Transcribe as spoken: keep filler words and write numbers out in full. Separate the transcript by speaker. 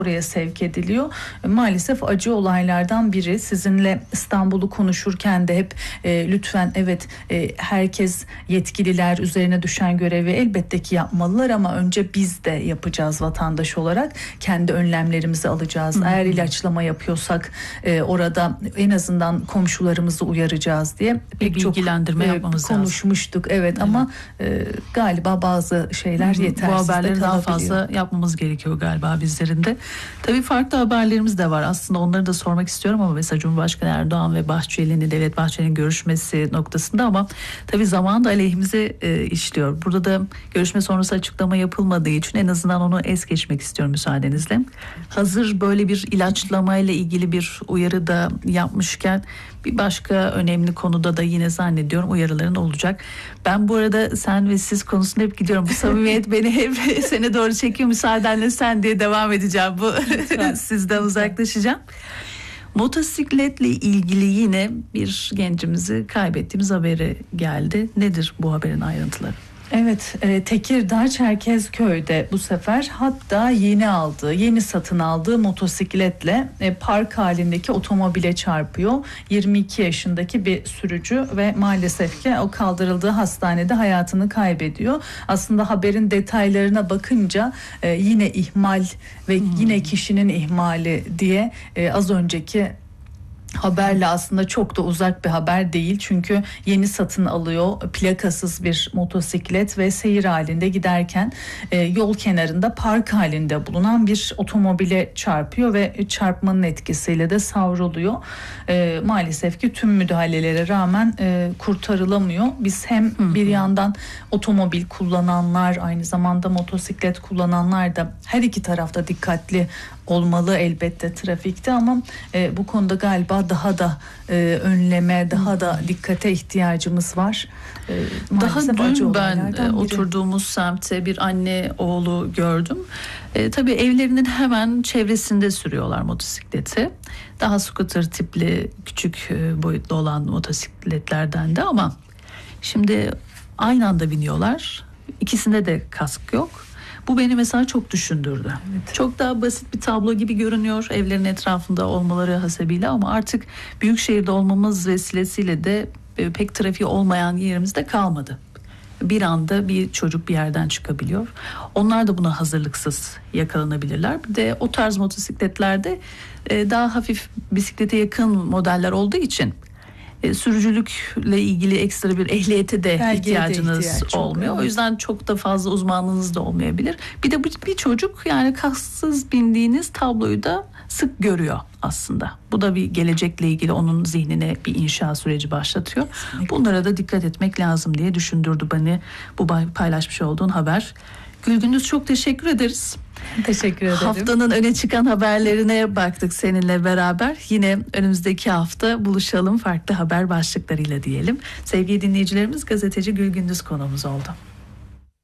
Speaker 1: oraya sevk ediliyor. Maalesef acı olaylardan biri. Sizinle İstanbul'u konuşurken de hep e, lütfen evet e, herkes, yetkililer üzerine düşen görevi elbette ki yapmalılar ama önce biz de yapacağız vatandaş olarak. Kendi önlemlerimizi alacağız. Hı-hı. Eğer ilaçlama yapıyorsak e, orada en azından komşularımızı uyaracağız diye pek
Speaker 2: bir bilgilendirme
Speaker 1: çok
Speaker 2: yapmamız
Speaker 1: e, konuşmuştuk. Evet, evet. Ama e, galiba bazı şeyler
Speaker 2: Hı-hı.
Speaker 1: yetersiz.
Speaker 2: Bu haberleri daha fazla yapmamız gerekiyor galiba bizlerin de. Tabii farklı haberlerimiz de var. Aslında onları da sormak istiyorum ama mesela Cumhurbaşkanı Erdoğan ve Bahçeli'nin, Devlet Bahçeli'nin görüşmesi noktasında ama tabii zaman da aleyhimize e, işliyor. Burada da görüşme sonrası açıklama yapılmadığı için en azından onu es geçmek istiyorum müsaadenizle. Hazır böyle bir ilaçlama ile ilgili bir uyarı da yapmışken bir başka önemli konuda da yine zannediyorum uyarıların olacak. Ben bu arada sen ve siz konusunda hep gidiyorum. Bu samimiyet beni hep sene doğru çekiyor. Müsaadenle sen diye devam edeceğim. Bu sizden uzaklaşacağım. Motosikletle ilgili yine bir gencimizi kaybettiğimiz haberi geldi. Nedir bu haberin ayrıntıları?
Speaker 1: Evet, e, Tekirdağ Çerkezköy'de bu sefer hatta yeni aldığı, yeni satın aldığı motosikletle e, park halindeki otomobile çarpıyor. yirmi iki yaşındaki bir sürücü ve maalesef ki o kaldırıldığı hastanede hayatını kaybediyor. Aslında haberin detaylarına bakınca e, yine ihmal ve hmm. yine kişinin ihmali diye e, az önceki haberle aslında çok da uzak bir haber değil. Çünkü yeni satın alıyor plakasız bir motosiklet ve seyir halinde giderken e, yol kenarında park halinde bulunan bir otomobile çarpıyor ve çarpmanın etkisiyle de savruluyor. E, maalesef ki tüm müdahalelere rağmen e, kurtarılamıyor. Biz hem hı hı. bir yandan otomobil kullananlar, aynı zamanda motosiklet kullananlar da her iki tarafta dikkatli olmalı elbette trafikte ama e, bu konuda galiba daha da e, önleme, daha da dikkate ihtiyacımız var. E,
Speaker 2: daha dün ben e, oturduğumuz semtte bir anne oğlu gördüm. E, tabii evlerinin hemen çevresinde sürüyorlar motosikleti. Daha scooter tipli küçük e, boyutlu olan motosikletlerden de ama şimdi aynı anda biniyorlar. İkisinde de kask yok. Bu beni mesela çok düşündürdü. Evet. Çok daha basit bir tablo gibi görünüyor evlerin etrafında olmaları hasebiyle ama artık büyük şehirde olmamız vesilesiyle de pek trafiği olmayan yerimizde kalmadı. Bir anda bir çocuk bir yerden çıkabiliyor. Onlar da buna hazırlıksız yakalanabilirler. Bir de o tarz motosikletlerde daha hafif bisiklete yakın modeller olduğu için E, sürücülükle ilgili ekstra bir ehliyete de Belgeye ihtiyacınız de ihtiyaç olmuyor. Çok, o yüzden çok da fazla uzmanlığınız da olmayabilir. Bir de bu, bir çocuk yani kasksız bindiğiniz tabloyu da sık görüyor aslında. Bu da bir gelecekle ilgili onun zihnine bir inşa süreci başlatıyor. Kesinlikle. Bunlara da dikkat etmek lazım diye düşündürdü beni bu paylaşmış olduğun haber. Gülgündüz çok teşekkür ederiz.
Speaker 1: Teşekkür ederim.
Speaker 2: Haftanın öne çıkan haberlerine baktık seninle beraber. Yine önümüzdeki hafta buluşalım farklı haber başlıklarıyla diyelim. Sevgili dinleyicilerimiz, gazeteci Gülgündüz konuğumuz oldu.